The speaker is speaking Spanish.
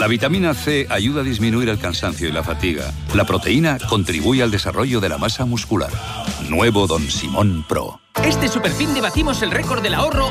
La vitamina C ayuda a disminuir el cansancio y la fatiga. La proteína contribuye al desarrollo de la masa muscular. Nuevo Don Simón Pro. Este superfin de batimos el récord del ahorro